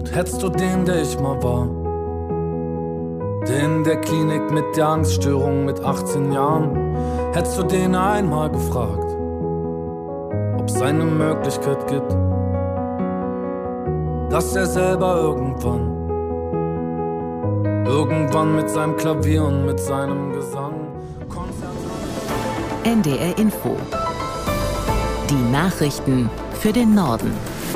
Hättest du den, der ich mal war, den in der Klinik mit der Angststörung mit 18 Jahren, hättest du den einmal gefragt, ob es eine Möglichkeit gibt, dass er selber irgendwann mit seinem Klavier und mit seinem Gesang NDR Info. Die Nachrichten für den Norden.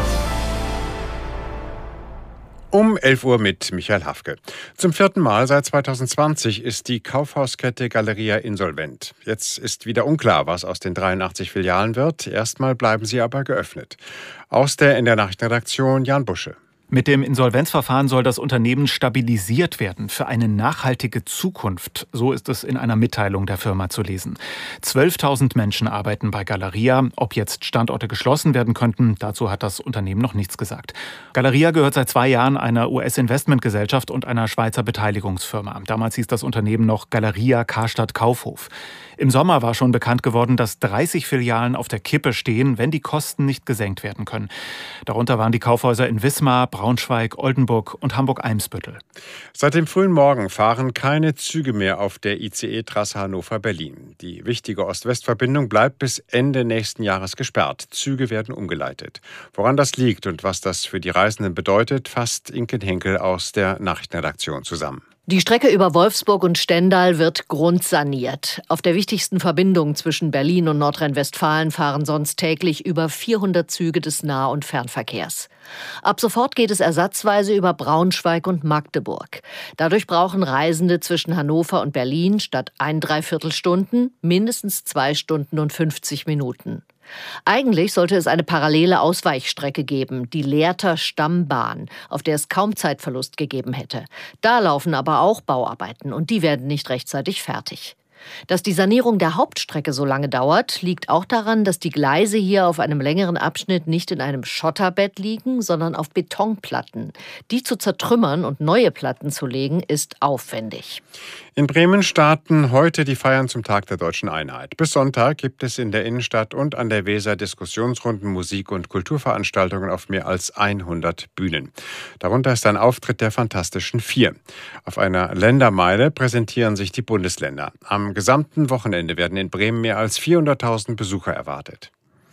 Um 11 Uhr mit Michael Hafke. Zum 4. Mal seit 2020 ist die Kaufhauskette Galeria insolvent. Jetzt ist wieder unklar, was aus den 83 Filialen wird. Erstmal bleiben sie aber geöffnet. Aus der NDR Nachrichtenredaktion Jan Busche. Mit dem Insolvenzverfahren soll das Unternehmen stabilisiert werden für eine nachhaltige Zukunft. So ist es in einer Mitteilung der Firma zu lesen. 12.000 Menschen arbeiten bei Galeria. Ob jetzt Standorte geschlossen werden könnten, dazu hat das Unternehmen noch nichts gesagt. Galeria gehört seit 2 Jahren einer US-Investmentgesellschaft und einer Schweizer Beteiligungsfirma. Damals hieß das Unternehmen noch Galeria Karstadt Kaufhof. Im Sommer war schon bekannt geworden, dass 30 Filialen auf der Kippe stehen, wenn die Kosten nicht gesenkt werden können. Darunter waren die Kaufhäuser in Wismar, Braunschweig, Oldenburg und Hamburg-Eimsbüttel. Seit dem frühen Morgen fahren keine Züge mehr auf der ICE-Trasse Hannover-Berlin. Die wichtige Ost-West-Verbindung bleibt bis Ende nächsten Jahres gesperrt. Züge werden umgeleitet. Woran das liegt und was das für die Reisenden bedeutet, fasst Inken Henkel aus der Nachrichtenredaktion zusammen. Die Strecke über Wolfsburg und Stendal wird grundsaniert. Auf der wichtigsten Verbindung zwischen Berlin und Nordrhein-Westfalen fahren sonst täglich über 400 Züge des Nah- und Fernverkehrs. Ab sofort geht es ersatzweise über Braunschweig und Magdeburg. Dadurch brauchen Reisende zwischen Hannover und Berlin statt 1,75 Stunden mindestens 2 Stunden und 50 Minuten. Eigentlich sollte es eine parallele Ausweichstrecke geben, die Lehrter Stammbahn, auf der es kaum Zeitverlust gegeben hätte. Da laufen aber auch Bauarbeiten und die werden nicht rechtzeitig fertig. Dass die Sanierung der Hauptstrecke so lange dauert, liegt auch daran, dass die Gleise hier auf einem längeren Abschnitt nicht in einem Schotterbett liegen, sondern auf Betonplatten. Die zu zertrümmern und neue Platten zu legen, ist aufwendig. In Bremen starten heute die Feiern zum Tag der Deutschen Einheit. Bis Sonntag gibt es in der Innenstadt und an der Weser Diskussionsrunden, Musik- und Kulturveranstaltungen auf mehr als 100 Bühnen. Darunter ist ein Auftritt der Fantastischen Vier. Auf einer Ländermeile präsentieren sich die Bundesländer. Am gesamten Wochenende werden in Bremen mehr als 400.000 Besucher erwartet.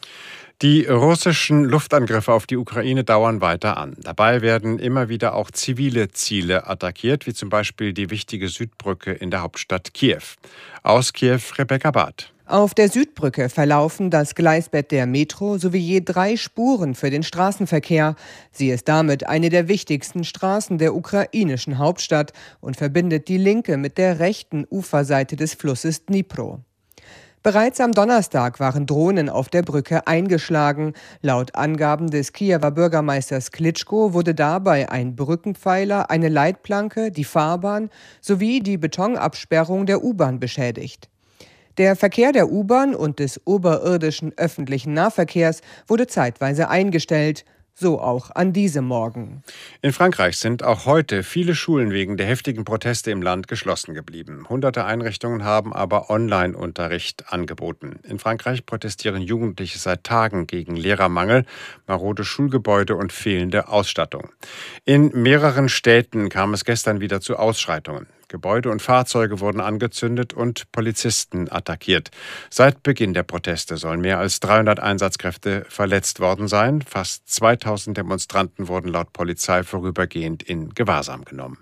Die russischen Luftangriffe auf die Ukraine dauern weiter an. Dabei werden immer wieder auch zivile Ziele attackiert, wie zum Beispiel die wichtige Südbrücke in der Hauptstadt Kiew. Aus Kiew, Rebecca Barth. Auf der Südbrücke verlaufen das Gleisbett der Metro sowie je 3 Spuren für den Straßenverkehr. Sie ist damit eine der wichtigsten Straßen der ukrainischen Hauptstadt und verbindet die linke mit der rechten Uferseite des Flusses Dnipro. Bereits am Donnerstag waren Drohnen auf der Brücke eingeschlagen. Laut Angaben des Kiewer Bürgermeisters Klitschko wurde dabei ein Brückenpfeiler, eine Leitplanke, die Fahrbahn sowie die Betonabsperrung der U-Bahn beschädigt. Der Verkehr der U-Bahn und des oberirdischen öffentlichen Nahverkehrs wurde zeitweise eingestellt. So auch an diesem Morgen. In Frankreich sind auch heute viele Schulen wegen der heftigen Proteste im Land geschlossen geblieben. Hunderte Einrichtungen haben aber Online-Unterricht angeboten. In Frankreich protestieren Jugendliche seit Tagen gegen Lehrermangel, marode Schulgebäude und fehlende Ausstattung. In mehreren Städten kam es gestern wieder zu Ausschreitungen. Gebäude und Fahrzeuge wurden angezündet und Polizisten attackiert. Seit Beginn der Proteste sollen mehr als 300 Einsatzkräfte verletzt worden sein. Fast 2000 Demonstranten wurden laut Polizei vorübergehend in Gewahrsam genommen.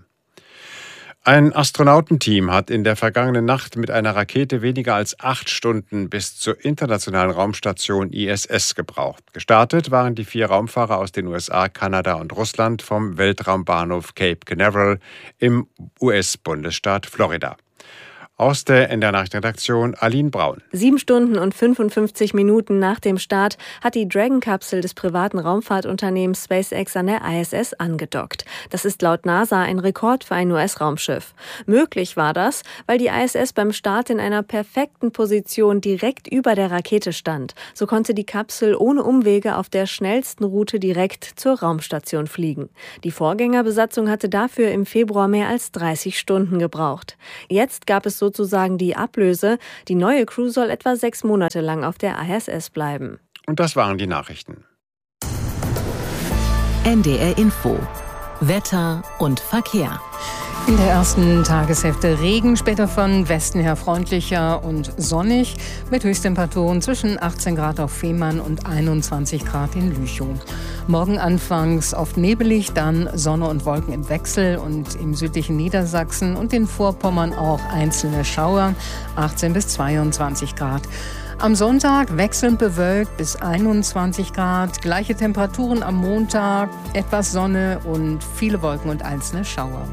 Ein Astronautenteam hat in der vergangenen Nacht mit einer Rakete weniger als 8 Stunden bis zur internationalen Raumstation ISS gebraucht. Gestartet waren die 4 Raumfahrer aus den USA, Kanada und Russland vom Weltraumbahnhof Cape Canaveral im US-Bundesstaat Florida. Aus der NDR Nachrichtenredaktion Aline Braun. 7 Stunden und 55 Minuten nach dem Start hat die Dragon-Kapsel des privaten Raumfahrtunternehmens SpaceX an der ISS angedockt. Das ist laut NASA ein Rekord für ein US-Raumschiff. Möglich war das, weil die ISS beim Start in einer perfekten Position direkt über der Rakete stand. So konnte die Kapsel ohne Umwege auf der schnellsten Route direkt zur Raumstation fliegen. Die Vorgängerbesatzung hatte dafür im Februar mehr als 30 Stunden gebraucht. Jetzt gab es sozusagen die Ablöse. Die neue Crew soll etwa 6 Monate lang auf der ISS bleiben. Und das waren die Nachrichten. NDR Info. Wetter und Verkehr. In der ersten Tageshälfte Regen, später von Westen her freundlicher und sonnig mit Höchsttemperaturen zwischen 18 Grad auf Fehmarn und 21 Grad in Lüchow. Morgen anfangs oft nebelig, dann Sonne und Wolken im Wechsel und im südlichen Niedersachsen und in Vorpommern auch einzelne Schauer, 18 bis 22 Grad. Am Sonntag wechselnd bewölkt bis 21 Grad, gleiche Temperaturen am Montag, etwas Sonne und viele Wolken und einzelne Schauer.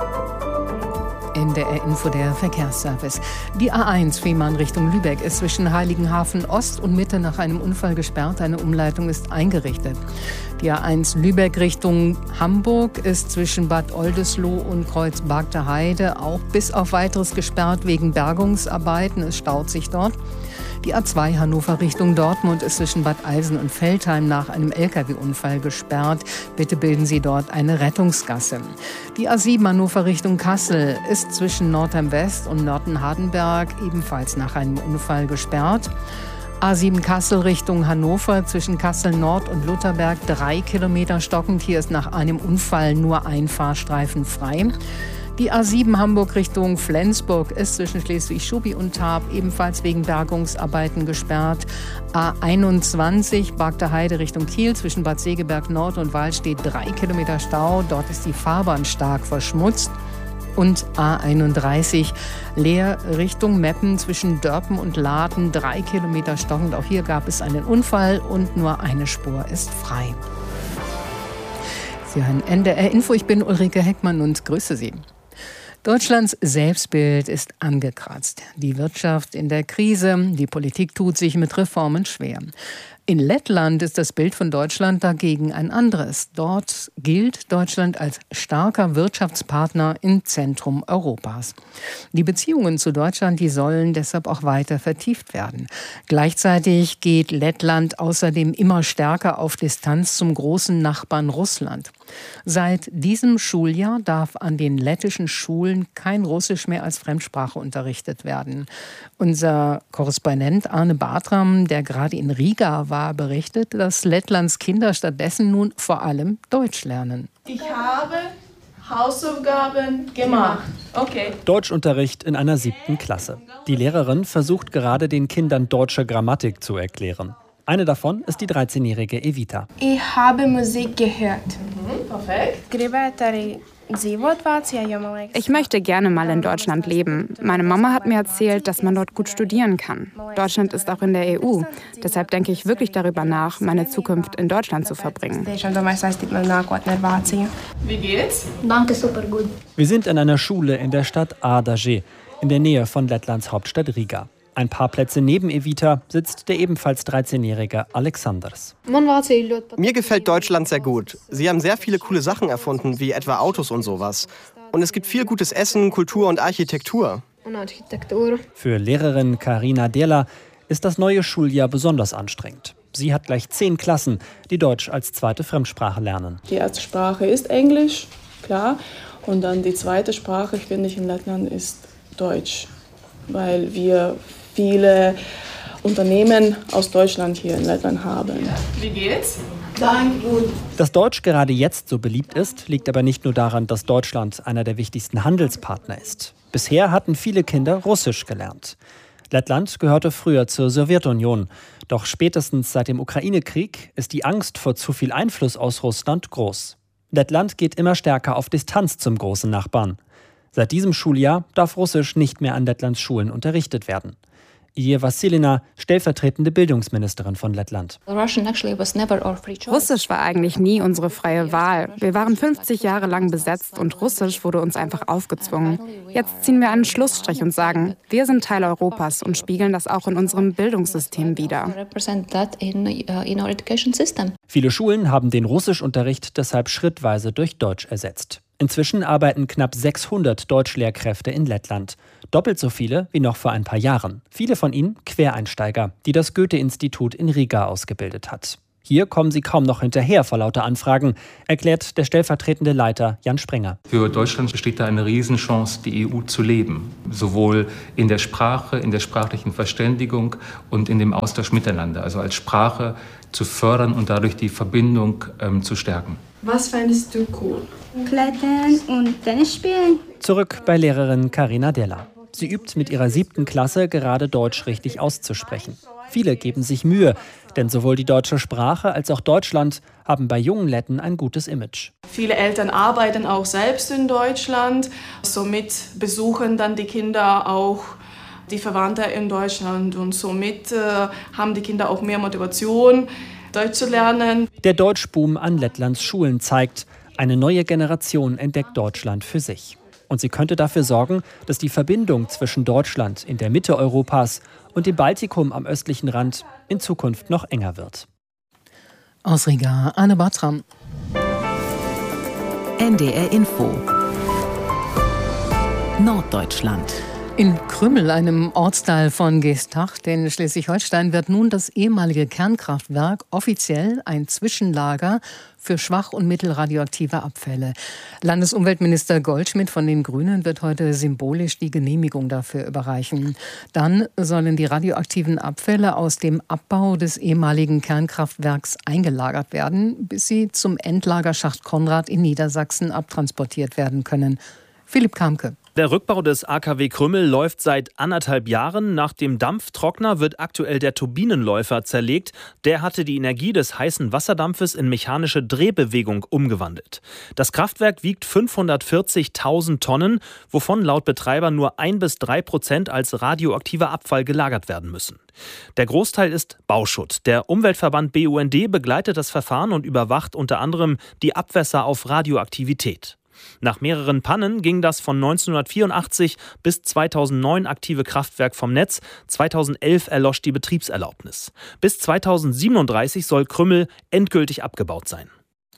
NDR Info, der Verkehrsservice. Die A1 Fehmarn Richtung Lübeck ist zwischen Heiligenhafen Ost und Mitte nach einem Unfall gesperrt. Eine Umleitung ist eingerichtet. Die A1 Lübeck Richtung Hamburg ist zwischen Bad Oldesloe und Kreuz Bagder Heide auch bis auf Weiteres gesperrt wegen Bergungsarbeiten. Es staut sich dort. Die A2 Hannover Richtung Dortmund ist zwischen Bad Eilsen und Veltheim nach einem Lkw-Unfall gesperrt. Bitte bilden Sie dort eine Rettungsgasse. Die A7 Hannover Richtung Kassel ist zwischen Nordheim West und Nörten-Hardenberg ebenfalls nach einem Unfall gesperrt. A7 Kassel Richtung Hannover zwischen Kassel Nord und Lutherberg 3 Kilometer stockend. Hier ist nach einem Unfall nur ein Fahrstreifen frei. Die A7 Hamburg Richtung Flensburg ist zwischen Schleswig-Schubi und Tarp ebenfalls wegen Bergungsarbeiten gesperrt. A21 Bagder Heide Richtung Kiel zwischen Bad Segeberg Nord und Wallstedt 3 Kilometer Stau. Dort ist die Fahrbahn stark verschmutzt. Und A31 Leer Richtung Meppen zwischen Dörpen und Laden 3 Kilometer stockend. Auch hier gab es einen Unfall und nur eine Spur ist frei. Sie hören NDR Info, ich bin Ulrike Heckmann und grüße Sie. Deutschlands Selbstbild ist angekratzt. Die Wirtschaft in der Krise, die Politik tut sich mit Reformen schwer. In Lettland ist das Bild von Deutschland dagegen ein anderes. Dort gilt Deutschland als starker Wirtschaftspartner im Zentrum Europas. Die Beziehungen zu Deutschland, die sollen deshalb auch weiter vertieft werden. Gleichzeitig geht Lettland außerdem immer stärker auf Distanz zum großen Nachbarn Russland. Seit diesem Schuljahr darf an den lettischen Schulen kein Russisch mehr als Fremdsprache unterrichtet werden. Unser Korrespondent Arne Bartram, der gerade in Riga war, berichtet, dass Lettlands Kinder stattdessen nun vor allem Deutsch lernen. Ich habe Hausaufgaben gemacht. Okay. Deutschunterricht in einer 7. Klasse. Die Lehrerin versucht gerade den Kindern deutsche Grammatik zu erklären. Eine davon ist die 13-jährige Evita. Ich habe Musik gehört. Perfekt. Ich möchte gerne mal in Deutschland leben. Meine Mama hat mir erzählt, dass man dort gut studieren kann. Deutschland ist auch in der EU. Deshalb denke ich wirklich darüber nach, meine Zukunft in Deutschland zu verbringen. Wie geht's? Danke, super gut. Wir sind in einer Schule in der Stadt Ardage, in der Nähe von Lettlands Hauptstadt Riga. Ein paar Plätze neben Evita sitzt der ebenfalls 13-jährige Alexanders. Mir gefällt Deutschland sehr gut. Sie haben sehr viele coole Sachen erfunden, wie etwa Autos und sowas. Und es gibt viel gutes Essen, Kultur und Architektur. Für Lehrerin Karina Dela ist das neue Schuljahr besonders anstrengend. Sie hat gleich 10 Klassen, die Deutsch als zweite Fremdsprache lernen. Die erste Sprache ist Englisch, klar. Und dann die zweite Sprache, finde ich, in Lettland ist Deutsch. Weil wir viele Unternehmen aus Deutschland hier in Lettland haben. Wie geht's? Danke, gut. Dass Deutsch gerade jetzt so beliebt ist, liegt aber nicht nur daran, dass Deutschland einer der wichtigsten Handelspartner ist. Bisher hatten viele Kinder Russisch gelernt. Lettland gehörte früher zur Sowjetunion. Doch spätestens seit dem Ukraine-Krieg ist die Angst vor zu viel Einfluss aus Russland groß. Lettland geht immer stärker auf Distanz zum großen Nachbarn. Seit diesem Schuljahr darf Russisch nicht mehr an Lettlands Schulen unterrichtet werden. Ilie Vassilina, stellvertretende Bildungsministerin von Lettland. Russisch war eigentlich nie unsere freie Wahl. Wir waren 50 Jahre lang besetzt und Russisch wurde uns einfach aufgezwungen. Jetzt ziehen wir einen Schlussstrich und sagen, wir sind Teil Europas und spiegeln das auch in unserem Bildungssystem wider. Viele Schulen haben den Russischunterricht deshalb schrittweise durch Deutsch ersetzt. Inzwischen arbeiten knapp 600 Deutschlehrkräfte in Lettland. Doppelt so viele wie noch vor ein paar Jahren. Viele von ihnen Quereinsteiger, die das Goethe-Institut in Riga ausgebildet hat. Hier kommen sie kaum noch hinterher vor lauter Anfragen, erklärt der stellvertretende Leiter Jan Sprenger. Für Deutschland besteht da eine Riesenchance, die EU zu leben. Sowohl in der Sprache, in der sprachlichen Verständigung und in dem Austausch miteinander. Also als Sprache zu fördern und dadurch die Verbindung zu stärken. Was fändest du cool? Klettern und Tennis spielen. Zurück bei Lehrerin Karina Della. Sie übt mit ihrer 7. Klasse gerade Deutsch richtig auszusprechen. Viele geben sich Mühe, denn sowohl die deutsche Sprache als auch Deutschland haben bei jungen Letten ein gutes Image. Viele Eltern arbeiten auch selbst in Deutschland. Somit besuchen dann die Kinder auch die Verwandten in Deutschland. Und somit haben die Kinder auch mehr Motivation, Deutsch zu lernen. Der Deutschboom an Lettlands Schulen zeigt, eine neue Generation entdeckt Deutschland für sich. Und sie könnte dafür sorgen, dass die Verbindung zwischen Deutschland in der Mitte Europas und dem Baltikum am östlichen Rand in Zukunft noch enger wird. Aus Riga, Anne Bartram. NDR Info. Norddeutschland. In Krümmel, einem Ortsteil von Geesthacht in Schleswig-Holstein, wird nun das ehemalige Kernkraftwerk offiziell ein Zwischenlager für schwach- und mittelradioaktive Abfälle. Landesumweltminister Goldschmidt von den Grünen wird heute symbolisch die Genehmigung dafür überreichen. Dann sollen die radioaktiven Abfälle aus dem Abbau des ehemaligen Kernkraftwerks eingelagert werden, bis sie zum Endlagerschacht Konrad in Niedersachsen abtransportiert werden können. Philipp Kamke. Der Rückbau des AKW Krümmel läuft seit 1,5 Jahren. Nach dem Dampftrockner wird aktuell der Turbinenläufer zerlegt. Der hatte die Energie des heißen Wasserdampfes in mechanische Drehbewegung umgewandelt. Das Kraftwerk wiegt 540.000 Tonnen, wovon laut Betreiber nur 1-3% als radioaktiver Abfall gelagert werden müssen. Der Großteil ist Bauschutt. Der Umweltverband BUND begleitet das Verfahren und überwacht unter anderem die Abwässer auf Radioaktivität. Nach mehreren Pannen ging das von 1984 bis 2009 aktive Kraftwerk vom Netz. 2011 erlosch die Betriebserlaubnis. Bis 2037 soll Krümmel endgültig abgebaut sein.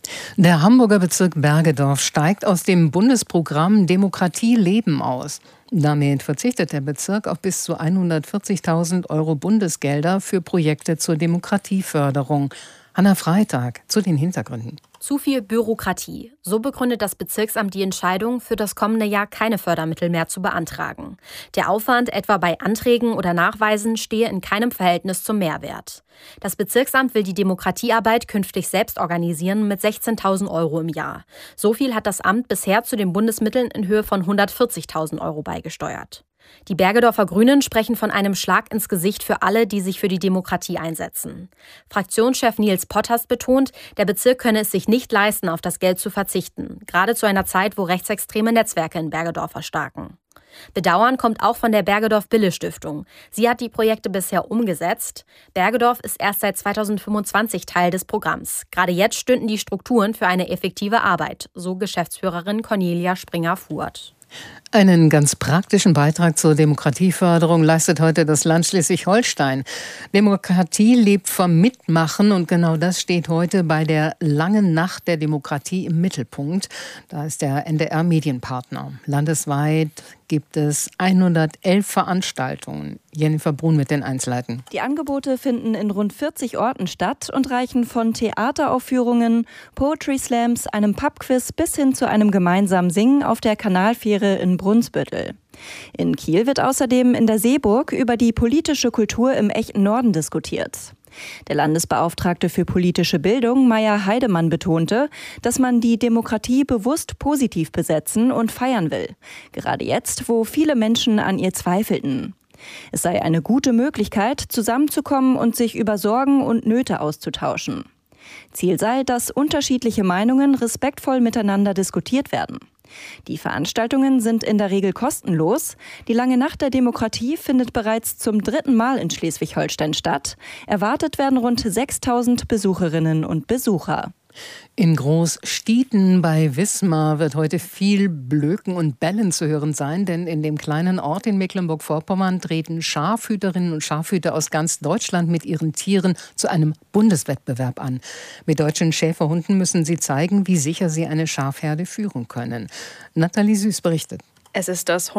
Der Hamburger Bezirk Bergedorf steigt aus dem Bundesprogramm Demokratie leben aus. Damit verzichtet der Bezirk auf bis zu 140.000 € Bundesgelder für Projekte zur Demokratieförderung. Hanna Freitag zu den Hintergründen. Zu viel Bürokratie. So begründet das Bezirksamt die Entscheidung, für das kommende Jahr keine Fördermittel mehr zu beantragen. Der Aufwand, etwa bei Anträgen oder Nachweisen, stehe in keinem Verhältnis zum Mehrwert. Das Bezirksamt will die Demokratiearbeit künftig selbst organisieren mit 16.000 € im Jahr. So viel hat das Amt bisher zu den Bundesmitteln in Höhe von 140.000 € beigesteuert. Die Bergedorfer Grünen sprechen von einem Schlag ins Gesicht für alle, die sich für die Demokratie einsetzen. Fraktionschef Nils Potters betont, der Bezirk könne es sich nicht leisten, auf das Geld zu verzichten, gerade zu einer Zeit, wo rechtsextreme Netzwerke in Bergedorf erstarken. Bedauern kommt auch von der Bergedorf-Bille-Stiftung. Sie hat die Projekte bisher umgesetzt. Bergedorf ist erst seit 2025 Teil des Programms. Gerade jetzt stünden die Strukturen für eine effektive Arbeit, so Geschäftsführerin Cornelia Springer-Fuhrt. Einen ganz praktischen Beitrag zur Demokratieförderung leistet heute das Land Schleswig-Holstein. Demokratie lebt vom Mitmachen und genau das steht heute bei der Langen Nacht der Demokratie im Mittelpunkt. Da ist der NDR Medienpartner. Landesweit gibt es 111 Veranstaltungen. Jennifer Brun mit den Einzelheiten. Die Angebote finden in rund 40 Orten statt und reichen von Theateraufführungen, Poetry Slams, einem Pubquiz bis hin zu einem gemeinsamen Singen auf der Kanalfähre in Brunsbüttel. In Kiel wird außerdem in der Seeburg über die politische Kultur im echten Norden diskutiert. Der Landesbeauftragte für politische Bildung, Meier Heidemann, betonte, dass man die Demokratie bewusst positiv besetzen und feiern will. Gerade jetzt, wo viele Menschen an ihr zweifelten. Es sei eine gute Möglichkeit, zusammenzukommen und sich über Sorgen und Nöte auszutauschen. Ziel sei, dass unterschiedliche Meinungen respektvoll miteinander diskutiert werden. Die Veranstaltungen sind in der Regel kostenlos. Die Lange Nacht der Demokratie findet bereits zum 3. Mal in Schleswig-Holstein statt. Erwartet werden rund 6.000 Besucherinnen und Besucher. In Großstieten bei Wismar wird heute viel Blöken und Bellen zu hören sein, denn in dem kleinen Ort in Mecklenburg-Vorpommern treten Schafhüterinnen und Schafhüter aus ganz Deutschland mit ihren Tieren zu einem Bundeswettbewerb an. Mit deutschen Schäferhunden müssen sie zeigen, wie sicher sie eine Schafherde führen können. Nathalie Süß berichtet. Es ist das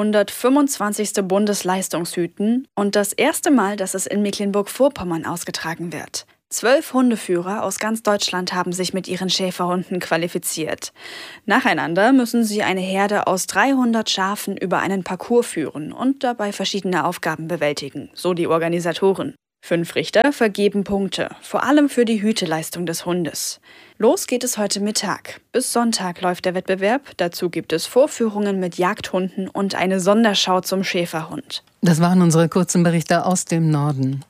125. Bundesleistungshüten und das erste Mal, dass es in Mecklenburg-Vorpommern ausgetragen wird. 12 Hundeführer aus ganz Deutschland haben sich mit ihren Schäferhunden qualifiziert. Nacheinander müssen sie eine Herde aus 300 Schafen über einen Parcours führen und dabei verschiedene Aufgaben bewältigen, so die Organisatoren. 5 Richter vergeben Punkte, vor allem für die Hüteleistung des Hundes. Los geht es heute Mittag. Bis Sonntag läuft der Wettbewerb. Dazu gibt es Vorführungen mit Jagdhunden und eine Sonderschau zum Schäferhund. Das waren unsere kurzen Berichte aus dem Norden.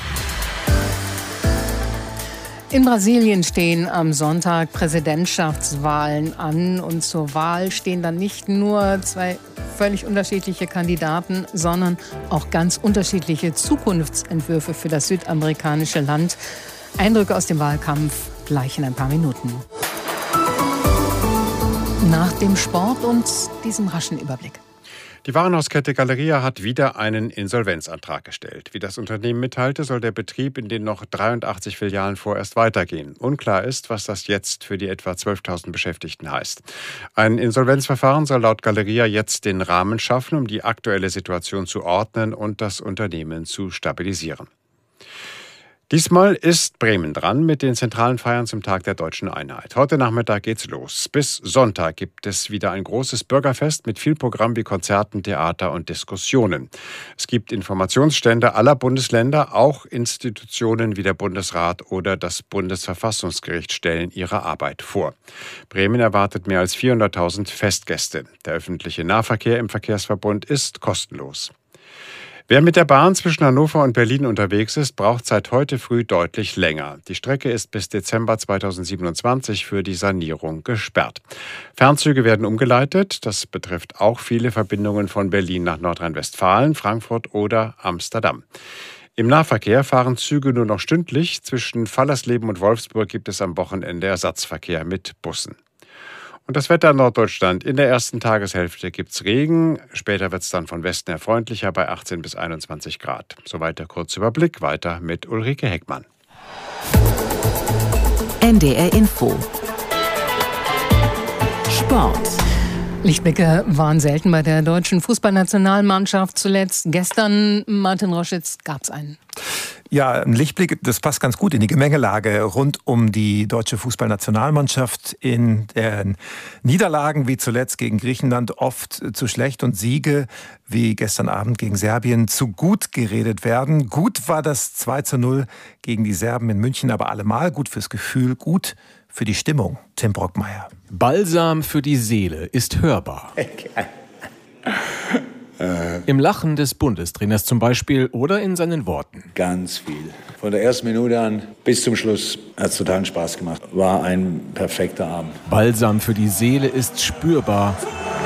In Brasilien stehen am Sonntag Präsidentschaftswahlen an. Und zur Wahl stehen dann nicht nur 2 völlig unterschiedliche Kandidaten, sondern auch ganz unterschiedliche Zukunftsentwürfe für das südamerikanische Land. Eindrücke aus dem Wahlkampf gleich in ein paar Minuten. Nach dem Sport und diesem raschen Überblick. Die Warenhauskette Galeria hat wieder einen Insolvenzantrag gestellt. Wie das Unternehmen mitteilte, soll der Betrieb in den noch 83 Filialen vorerst weitergehen. Unklar ist, was das jetzt für die etwa 12.000 Beschäftigten heißt. Ein Insolvenzverfahren soll laut Galeria jetzt den Rahmen schaffen, um die aktuelle Situation zu ordnen und das Unternehmen zu stabilisieren. Diesmal ist Bremen dran mit den zentralen Feiern zum Tag der Deutschen Einheit. Heute Nachmittag geht's los. Bis Sonntag gibt es wieder ein großes Bürgerfest mit viel Programm wie Konzerten, Theater und Diskussionen. Es gibt Informationsstände aller Bundesländer, auch Institutionen wie der Bundesrat oder das Bundesverfassungsgericht stellen ihre Arbeit vor. Bremen erwartet mehr als 400.000 Festgäste. Der öffentliche Nahverkehr im Verkehrsverbund ist kostenlos. Wer mit der Bahn zwischen Hannover und Berlin unterwegs ist, braucht seit heute früh deutlich länger. Die Strecke ist bis Dezember 2027 für die Sanierung gesperrt. Fernzüge werden umgeleitet. Das betrifft auch viele Verbindungen von Berlin nach Nordrhein-Westfalen, Frankfurt oder Amsterdam. Im Nahverkehr fahren Züge nur noch stündlich. Zwischen Fallersleben und Wolfsburg gibt es am Wochenende Ersatzverkehr mit Bussen. Und das Wetter in Norddeutschland. In der ersten Tageshälfte gibt's Regen. Später wird's dann von Westen her freundlicher bei 18 bis 21 Grad. Soweit der Kurzüberblick. Weiter mit Ulrike Heckmann. NDR Info. Sport. Lichtblicke waren selten bei der deutschen Fußballnationalmannschaft. Zuletzt gestern, Martin Roschitz, gab's einen. Ja, ein Lichtblick, das passt ganz gut in die Gemengelage rund um die deutsche Fußballnationalmannschaft. In den Niederlagen wie zuletzt gegen Griechenland oft zu schlecht und Siege wie gestern Abend gegen Serbien zu gut geredet werden. Gut war das 2:0 gegen die Serben in München, aber allemal gut fürs Gefühl, gut für die Stimmung. Tim Brockmeier. Balsam für die Seele ist hörbar. Im Lachen des Bundestrainers zum Beispiel oder in seinen Worten. Ganz viel. Von der ersten Minute an bis zum Schluss hat es totalen Spaß gemacht. War ein perfekter Abend. Balsam für die Seele ist spürbar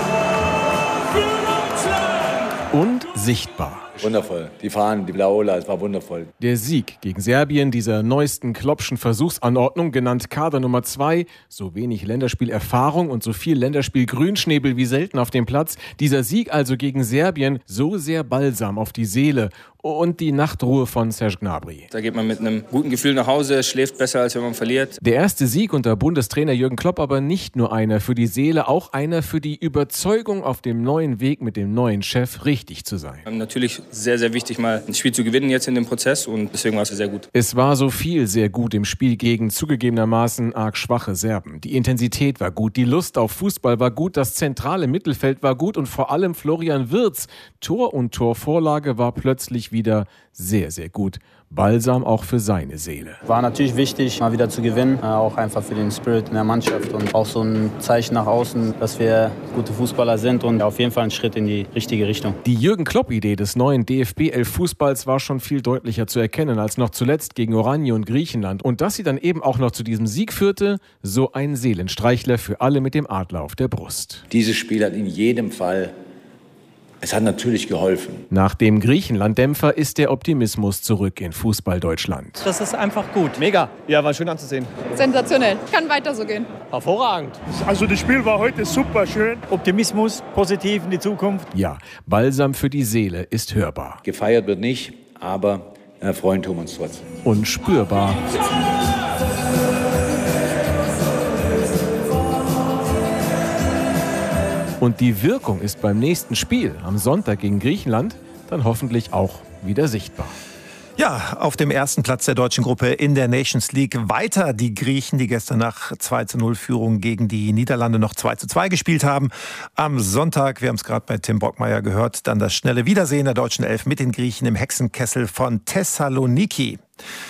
und sichtbar. Wundervoll. Die Fahnen, die Blaue, es war wundervoll. Der Sieg gegen Serbien, dieser neuesten Kloppschen Versuchsanordnung, genannt Kader Nummer 2, so wenig Länderspielerfahrung und so viel Länderspiel-Grünschnäbel wie selten auf dem Platz. Dieser Sieg also gegen Serbien, so sehr Balsam auf die Seele und die Nachtruhe von Serge Gnabry. Da geht man mit einem guten Gefühl nach Hause, schläft besser, als wenn man verliert. Der erste Sieg unter Bundestrainer Jürgen Klopp, aber nicht nur einer für die Seele, auch einer für die Überzeugung, auf dem neuen Weg mit dem neuen Chef richtig zu sein. Natürlich sehr, sehr wichtig, mal ein Spiel zu gewinnen jetzt in dem Prozess und deswegen war es sehr gut. Es war so viel sehr gut im Spiel gegen zugegebenermaßen arg schwache Serben. Die Intensität war gut, die Lust auf Fußball war gut, das zentrale Mittelfeld war gut und vor allem Florian Wirtz. Tor und Torvorlage war plötzlich wieder sehr, sehr gut. Balsam auch für seine Seele. War natürlich wichtig, mal wieder zu gewinnen, auch einfach für den Spirit in der Mannschaft und auch so ein Zeichen nach außen, dass wir gute Fußballer sind und auf jeden Fall ein Schritt in die richtige Richtung. Die Jürgen-Klopp-Idee des neuen DFB-11-Fußballs war schon viel deutlicher zu erkennen als noch zuletzt gegen Oranje und Griechenland. Und dass sie dann eben auch noch zu diesem Sieg führte, so ein Seelenstreichler für alle mit dem Adler auf der Brust. Dieses Spiel hat in jedem Fall Es hat natürlich geholfen. Nach dem Griechenland-Dämpfer ist der Optimismus zurück in Fußball-Deutschland. Das ist einfach gut. Mega. Ja, war schön anzusehen. Sensationell. Kann weiter so gehen. Hervorragend. Also das Spiel war heute super schön. Optimismus, positiv in die Zukunft. Ja, Balsam für die Seele ist hörbar. Gefeiert wird nicht, aber freuen tun wir uns trotzdem. Und spürbar. Und die Wirkung ist beim nächsten Spiel am Sonntag gegen Griechenland dann hoffentlich auch wieder sichtbar. Ja, auf dem ersten Platz der deutschen Gruppe in der Nations League weiter die Griechen, die gestern nach 2:0 Führung gegen die Niederlande noch 2:2 gespielt haben. Am Sonntag, wir haben es gerade bei Tim Bockmeier gehört, dann das schnelle Wiedersehen der deutschen Elf mit den Griechen im Hexenkessel von Thessaloniki.